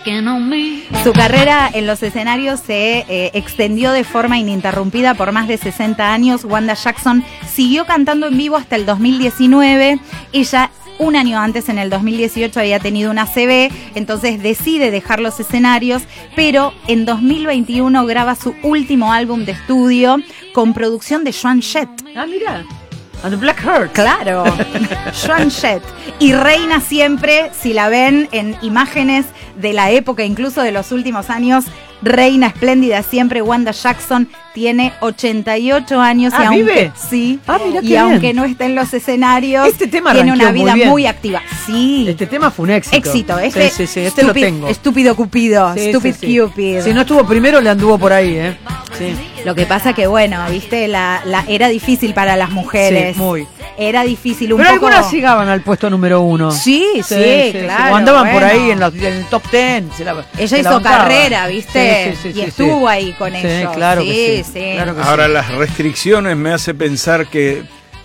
Su carrera en los escenarios se extendió de forma ininterrumpida por más de 60 años. Wanda Jackson siguió cantando en vivo hasta el 2019. Ella, un año antes, en el 2018, había tenido una ACV, entonces decide dejar los escenarios, pero en 2021 graba su último álbum de estudio con producción de Joan Jett. Ah, mira. And the Black Heart. Claro, Joan Jett. Y reina siempre, si la ven en imágenes de la época, incluso de los últimos años, reina espléndida siempre. Wanda Jackson tiene 88 años. Ah, y aunque, ¿vive? Sí. Ah, mira, y aunque no esté en los escenarios, este tema tiene una arranqueó vida muy muy bien. activa. Sí. Este tema fue un éxito. Éxito. Este lo tengo. Estúpido Cupido. Sí, Stupid sí, sí. Cupid. Si no estuvo primero, le anduvo por ahí, ¿eh? Sí. Lo que pasa que, bueno, viste, era difícil para las mujeres. Sí, muy. Era difícil Pero poco. algunas llegaban al puesto número 1. Sí, claro. O andaban por bueno. ahí en el top 10. Ella hizo carrera, ¿viste? Y estuvo ahí con ellos. Sí, claro que sí. Claro que Ahora, las restricciones me hace pensar que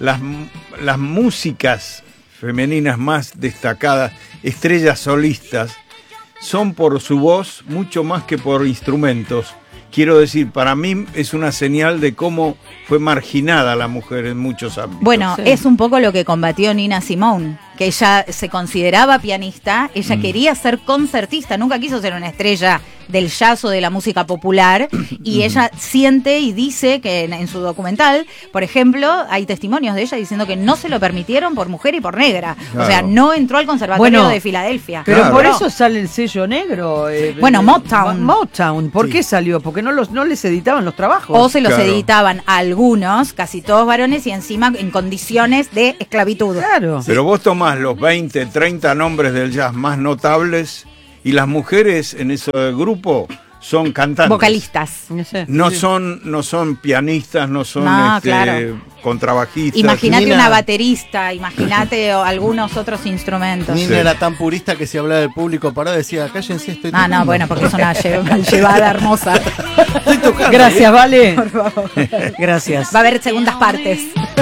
las músicas femeninas más destacadas, estrellas solistas, son por su voz mucho más que por instrumentos. Quiero decir, para mí es una señal de cómo fue marginada la mujer en muchos ámbitos. Bueno, es un poco lo que combatió Nina Simone, que ella se consideraba pianista, ella quería ser concertista, nunca quiso ser una estrella del jazz o de la música popular, y ella siente y dice que en su documental, por ejemplo, hay testimonios de ella diciendo que no se lo permitieron por mujer y por negra. Claro. O sea, no entró al conservatorio de Filadelfia. Pero Claro. por eso sale el sello negro. Bueno, Motown. Motown. ¿Por qué salió? Porque no les editaban los trabajos. O se los Claro. editaban a algunos, casi todos varones, y encima en condiciones de esclavitud. Claro. Pero vos tomás los 20, 30 nombres del jazz más notables y las mujeres en ese grupo son cantantes. Vocalistas. No son pianistas, no son No, claro. contrabajistas. Imagínate Nina. una baterista, imagínate algunos otros instrumentos. Nina Sí. era tan purista que si hablaba del público parado decía, cállense, estoy Ah, no, tocando". bueno, porque es una llevada hermosa. Estoy tocando. Gracias, Vale. Por favor. Gracias. Va a haber segundas partes.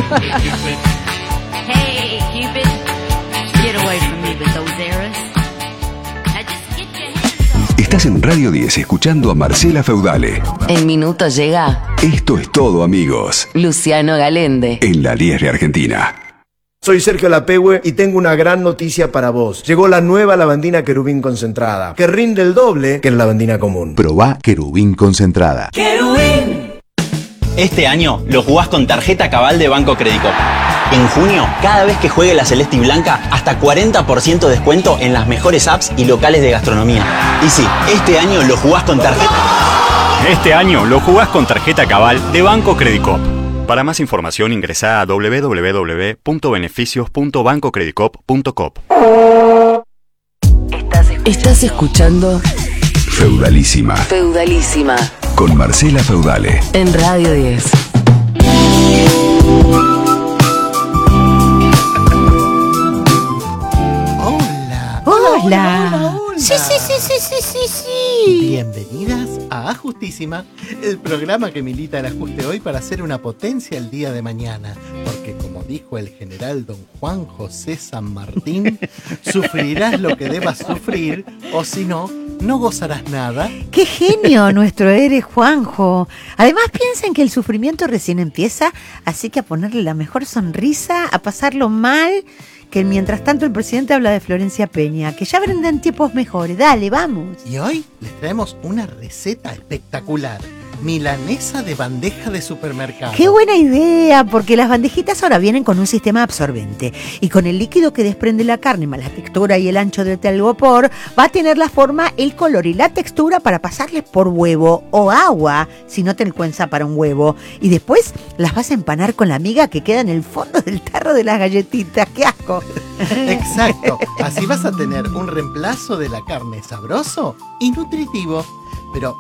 Hey, Cupid, get away from me with those arrows. Now just get your hands off. Estás en Radio 10 escuchando a Marcela Feudale. En minutos llega Esto es todo, amigos, Luciano Galende. en la 10 de Argentina. Soy Sergio Lapehue y tengo una gran noticia para vos. Llegó la nueva lavandina querubín concentrada, que rinde el doble que la lavandina común. Probá querubín concentrada. Este año lo jugás con tarjeta Cabal de Banco Credicop. En junio, cada vez que juegue la Celeste y Blanca, hasta 40% de descuento en las mejores apps y locales de gastronomía. Y sí, este año lo jugás con tarjeta. Este año lo jugás con tarjeta Cabal de Banco Credicop. Para más información ingresá a www.beneficios.bancocredicop.com. Estás escuchando Feudalísima, Feudalísima con Marcela Feudale. en Radio 10. Hola. Sí. Bienvenidas a Ajustísima, el programa que milita el ajuste hoy para hacer una potencia el día de mañana. Porque como dijo el general don Juan José San Martín, sufrirás lo que debas sufrir, o si no, no gozarás nada. ¡Qué genio nuestro eres, Juanjo! Además piensen que el sufrimiento recién empieza, así que a ponerle la mejor sonrisa, a pasarlo mal, que mientras tanto el presidente habla de Florencia Peña, que ya vendrán tiempos mejores. Dale, vamos. Y hoy les traemos una receta espectacular. Milanesa de bandeja de supermercado. ¡Qué buena idea! Porque las bandejitas ahora vienen con un sistema absorbente y con el líquido que desprende la carne más la textura y el ancho del telgopor va a tener la forma, el color y la textura para pasarles por huevo o agua si no te alcanza para un huevo, y después las vas a empanar con la miga que queda en el fondo del tarro de las galletitas. ¡Qué asco! Exacto, así vas a tener un reemplazo de la carne sabroso y nutritivo. Pero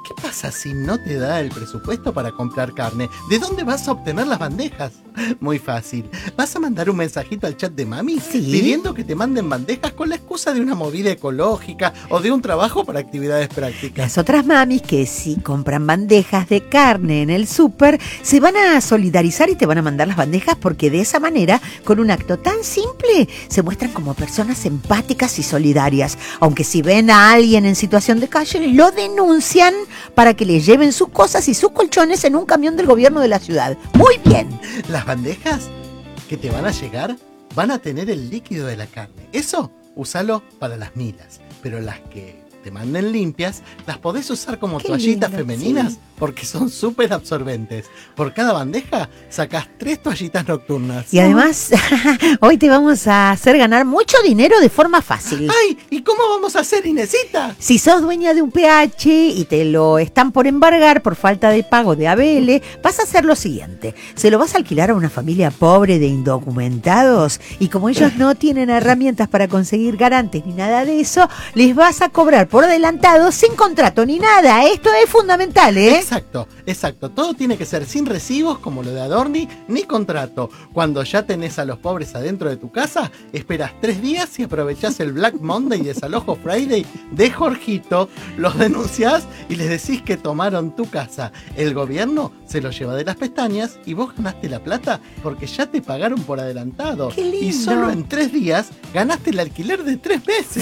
¿qué pasa si no te da el presupuesto para comprar carne? ¿De dónde vas a obtener las bandejas? Muy fácil. Vas a mandar un mensajito al chat de Mami pidiendo que te manden bandejas con la excusa de una movida ecológica o de un trabajo para actividades prácticas. Las otras mamis que si compran bandejas de carne en el súper se van a solidarizar y te van a mandar las bandejas porque de esa manera, con un acto tan simple, se muestran como personas empáticas y solidarias. Aunque si ven a alguien en situación de calle, lo denuncian para que le lleven sus cosas y sus colchones en un camión del gobierno de la ciudad. Muy bien. Las bandejas que te van a llegar van a tener el líquido de la carne. Eso, úsalo para las milas. Pero las que te manden limpias, las podés usar como toallitas femeninas porque son súper absorbentes. Por cada bandeja sacás 3 toallitas nocturnas. Y además, hoy te vamos a hacer ganar mucho dinero de forma fácil. ¡Ay! ¿Y cómo vamos a hacer, Inesita? Si sos dueña de un PH y te lo están por embargar por falta de pago de ABL, vas a hacer lo siguiente. Se lo vas a alquilar a una familia pobre de indocumentados y como ellos no tienen herramientas para conseguir garantes ni nada de eso, les vas a cobrar por adelantado sin contrato ni nada. Esto es fundamental, ¿eh? Exacto. Todo tiene que ser sin recibos como lo de Adorni, ni contrato. Cuando ya tenés a los pobres adentro de tu casa, esperás 3 días y aprovechás el Black Monday y Desalojo Friday de Jorgito, los denunciás y les decís que tomaron tu casa. El gobierno se lo lleva de las pestañas y vos ganaste la plata porque ya te pagaron por adelantado. ¡Qué lindo! Y solo en 3 días ganaste el alquiler de 3 meses.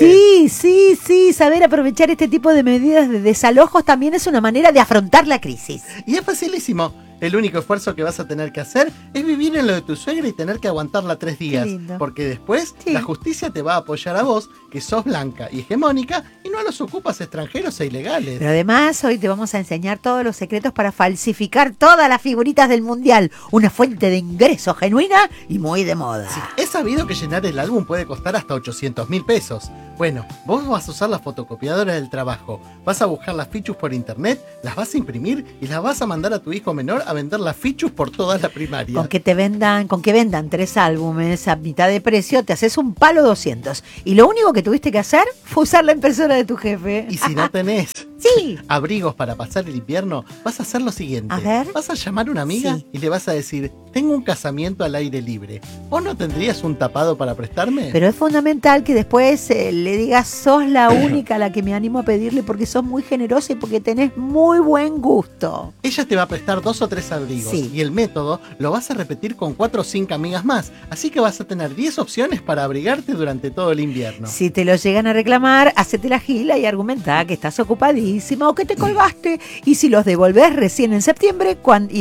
Sí. Saber aprovechar este tipo de medidas de desalojos también es una manera de afrontar la crisis. Y es facilísimo. El único esfuerzo que vas a tener que hacer es vivir en lo de tu suegra y tener que aguantarla 3 días. Porque después la justicia te va a apoyar a vos, que sos blanca y hegemónica, y no a los ocupas extranjeros e ilegales. Pero además hoy te vamos a enseñar todos los secretos para falsificar todas las figuritas del mundial. Una fuente de ingreso genuina y muy de moda. Sí, he sabido que llenar el álbum puede costar hasta 800.000 pesos. Bueno, vos vas a usar la fotocopiadora del trabajo, vas a buscar las fichus por internet, las vas a imprimir y las vas a mandar a tu hijo menor a vender las fichus por toda la primaria. Con que vendan 3 álbumes a mitad de precio, te haces un palo 200. Y lo único que tuviste que hacer fue usar la impresora de tu jefe. Y si no tenés abrigos para pasar el invierno, vas a hacer lo siguiente. A ver. Vas a llamar a una amiga y le vas a decir, tengo un casamiento al aire libre. ¿Vos no tendrías un tapado para prestarme? Pero es fundamental que después le digas, sos la única a la que me animo a pedirle porque sos muy generosa y porque tenés muy buen gusto. Ella te va a prestar 2 o 3 abrigos y el método lo vas a repetir con 4 o 5 amigas más. Así que vas a tener 10 opciones para abrigarte durante todo el invierno. Si te lo llegan a reclamar, hacete la gila y argumentá que estás ocupadísima o que te colgaste. Y si los devolvés recién en septiembre,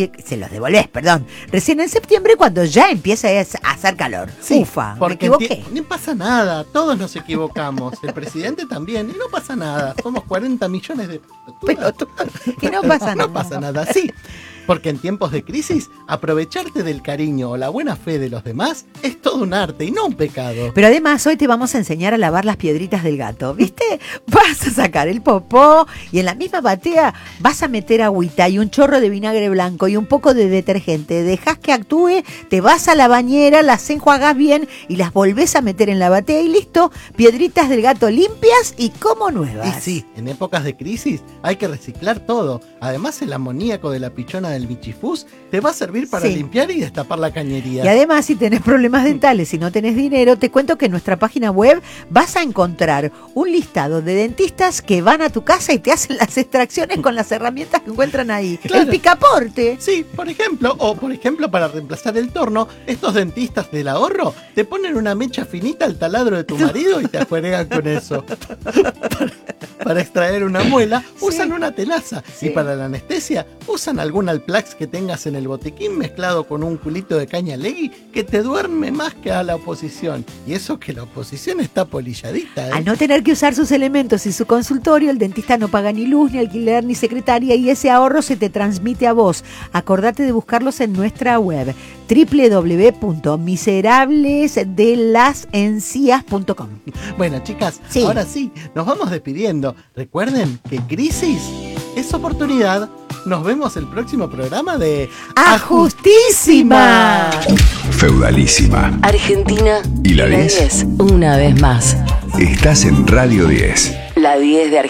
recién en septiembre cuando ya empieza a hacer calor. Ufa, me equivoqué. No pasa nada, todos nos equivocamos. El presidente también, y no pasa nada. Somos 40 millones de pelotudas. Y no pasa nada. No pasa nada, sí. Porque en tiempos de crisis, aprovecharte del cariño o la buena fe de los demás es todo un arte y no un pecado. Pero además hoy te vamos a enseñar a lavar las piedritas del gato, ¿viste? Vas a sacar el popó y en la misma batea vas a meter agüita y un chorro de vinagre blanco y un poco de detergente. Dejás que actúe, te vas a la bañera, las enjuagás bien y las volvés a meter en la batea y listo. Piedritas del gato limpias y como nuevas. Y sí, en épocas de crisis hay que reciclar todo. Además el amoníaco de la pichona del bichifús te va a servir para limpiar y destapar la cañería. Y además, si tenés problemas dentales y no tenés dinero, te cuento que en nuestra página web vas a encontrar un listado de dentistas que van a tu casa y te hacen las extracciones con las herramientas que encuentran ahí. Claro. El picaporte. Sí, por ejemplo, para reemplazar el torno, estos dentistas del ahorro te ponen una mecha finita al taladro de tu marido y te ajuegan con eso. Para extraer una muela, usan una tenaza. Y para la anestesia, usan algún Alplax que tengas en el botiquín mezclado con un culito de caña legui que te duerme más que a la oposición. Y eso que la oposición está polilladita, ¿eh? Al no tener que usar sus elementos y su consultorio, el dentista no paga ni luz, ni alquiler, ni secretaria y ese ahorro se te transmite a vos. Acordate de buscarlos en nuestra web www.miserablesdelasencías.com. Bueno, chicas, ahora sí, nos vamos despidiendo. Recuerden que crisis es oportunidad. Nos vemos el próximo programa de Ajustísima. Feudalísima. Argentina y la 10. Una vez más. Estás en Radio 10. La 10 de Argentina.